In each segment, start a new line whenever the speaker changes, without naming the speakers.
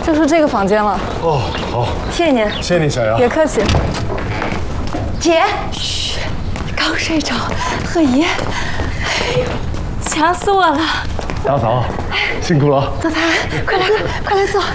就是这个房间了。
哦，好，
谢谢您，
谢谢你，小杨。
别客气。
姐，嘘，刚睡着，贺姨，哎呦，想死我了。
大嫂，辛苦了。
早餐，快来，快来坐。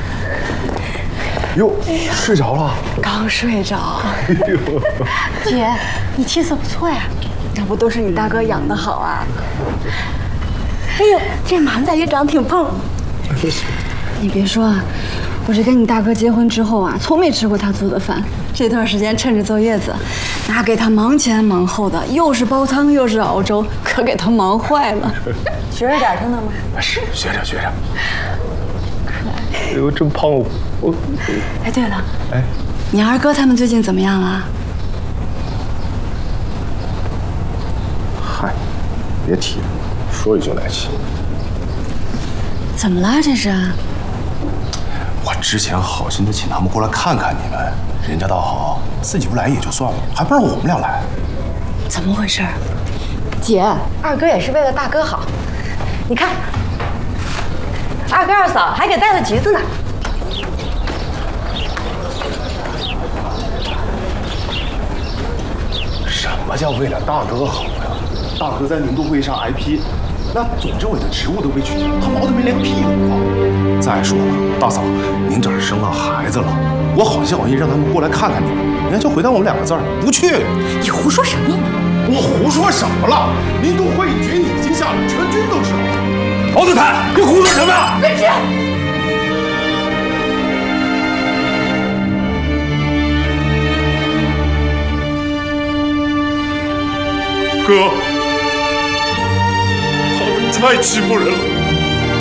哟，睡着了。
刚睡着。
哎呦，
姐，你气色不错呀，这不都是你大哥养的好啊？哎呦，这马仔也长挺胖。你别说啊，我这跟你大哥结婚之后啊，从没吃过他做的饭。这段时间趁着坐月子，那给他忙前忙后的，又是煲汤又是熬粥，可给他忙坏了。学着点，听到吗？
是，学着学着。哎呦，真胖哦！我。
哎，对了，
哎，
你二哥他们最近怎么样啊？
嗨，别提了，说起就来气。
怎么了？这是？
我之前好心的请他们过来看看你们，人家倒好，自己不来也就算了，还不让我们俩来。
怎么回事？姐，二哥也是为了大哥好。你看，二哥二嫂还给带了橘子呢。
什么叫为了大哥好呀？大哥在年度会议上挨批，那总政委的职务都被取消，他毛头没连个屁都不放。再说了，大嫂，您这儿生了孩子了，我好心好意让他们过来看看你们，人家就回答我们2个字儿，不去。
你胡说什么呢？
我胡说什么了？年度会议局已经下了，全军都知道了。敖子泰，你胡说什么呀？
别吃！
哥，他们太欺负人了。